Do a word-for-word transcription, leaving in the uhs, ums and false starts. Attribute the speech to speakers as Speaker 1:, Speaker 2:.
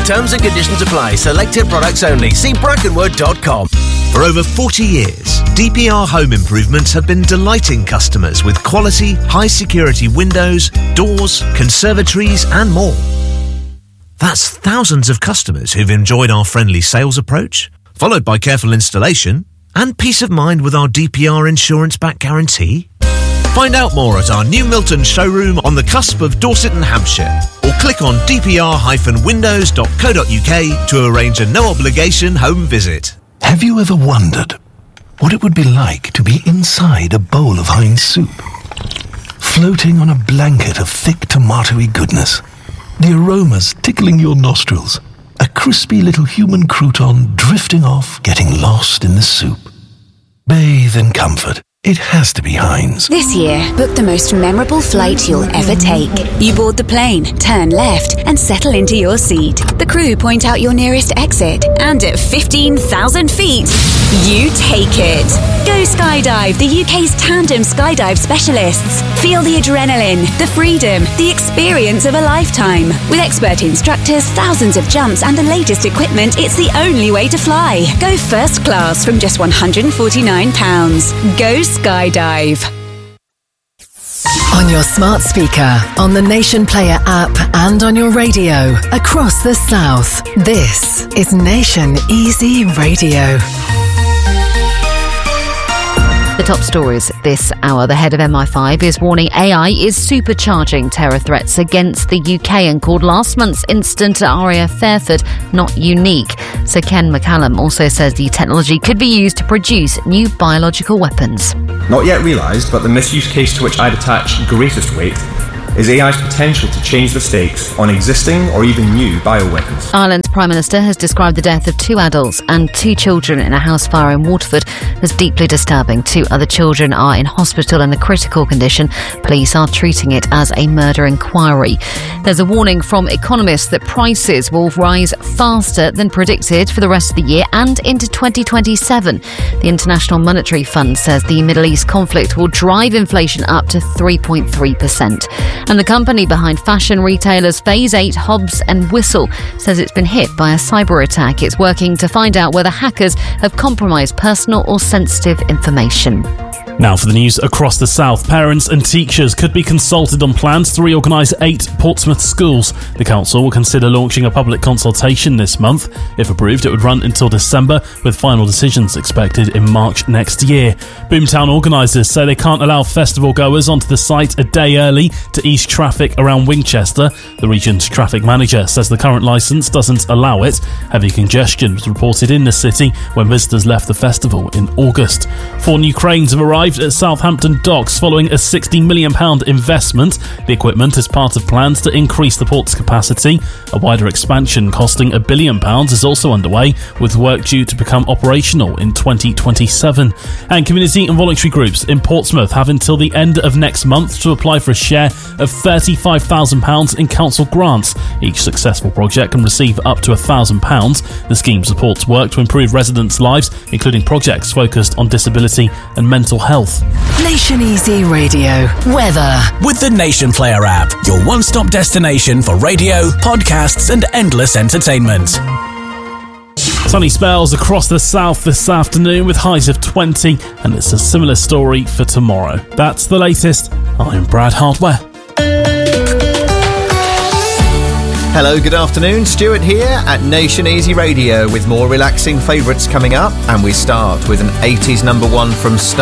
Speaker 1: Terms and conditions apply. Selected products only. See brackenwood dot com.
Speaker 2: For over forty years, D P R Home Improvements have been delighting customers with quality, high-security windows, doors, conservatories and more. That's thousands of customers who've enjoyed our friendly sales approach, followed by careful installation, and peace of mind with our D P R insurance-backed guarantee. Find out more at our new Milton showroom on the cusp of Dorset and Hampshire, or click on d p r dash windows dot co dot u k to arrange a no-obligation home visit.
Speaker 3: Have you ever wondered what it would be like to be inside a bowl of Heinz soup? Floating on a blanket of thick tomatoey goodness, the aromas tickling your nostrils, a crispy little human crouton drifting off, getting lost in the soup. Bathe in comfort. It has to be Heinz.
Speaker 4: This year, book the most memorable flight you'll ever take. You board the plane, turn left, and settle into your seat. The crew point out your nearest exit, and at fifteen thousand feet, you take it. Go skydive, the U K's tandem skydive specialists. Feel the adrenaline, the freedom, the experience of a lifetime. With expert instructors, thousands of jumps, and the latest equipment, it's the only way to fly. Go first class from just one hundred forty-nine pounds. Go skydive.
Speaker 5: On your smart speaker, on the Nation Player app, and on your radio across the South. This is Nation Easy Radio.
Speaker 6: The top stories this hour. The head of M I five is warning A I is supercharging terror threats against the U K and called last month's incident at R A F Fairford not unique. Sir Ken McCallum also says the technology could be used to produce new biological weapons.
Speaker 7: Not yet realised, but the misuse case to which I'd attach greatest weight is A I's potential to change the stakes on existing or even new bioweapons.
Speaker 6: Ireland's Prime Minister has described the death of two adults and two children in a house fire in Waterford as deeply disturbing. Two other children are in hospital in a critical condition. Police are treating it as a murder inquiry. There's a warning from economists that prices will rise faster than predicted for the rest of the year and into twenty twenty-seven. The International Monetary Fund says the Middle East conflict will drive inflation up to three point three percent. And the company behind fashion retailers Phase eight, Hobbs and Whistle says it's been hit by a cyber attack. It's working to find out whether hackers have compromised personal or sensitive information.
Speaker 8: Now for the news across the South. Parents and teachers could be consulted on plans to reorganise eight Portsmouth schools. The council will consider launching a public consultation this month. If approved, it would run until December, with final decisions expected in March next year. Boomtown organisers say they can't allow festival goers onto the site a day early to ease traffic around Winchester. The region's traffic manager says the current licence doesn't allow it. Heavy congestion was reported in the city when visitors left the festival in August. Four new cranes have arrived at Southampton docks following a sixty million pounds investment. The equipment is part of plans to increase the port's capacity. A wider expansion costing a billion pounds is also underway, with work due to become operational in twenty twenty-seven. And community and voluntary groups in Portsmouth have until the end of next month to apply for a share of thirty-five thousand pounds in council grants. Each successful project can receive up to one thousand pounds. The scheme supports work to improve residents' lives, including projects focused on disability and mental health.
Speaker 5: Nation Easy Radio. Weather.
Speaker 9: With the Nation Player app, your one-stop destination for radio, podcasts and endless entertainment.
Speaker 8: Sunny spells across the south this afternoon with highs of twenty, and it's a similar story for tomorrow. That's the latest. I'm Brad Hardware.
Speaker 10: Hello, good afternoon. Stuart here at Nation Easy Radio with more relaxing favourites coming up, and we start with an eighties number one from Star.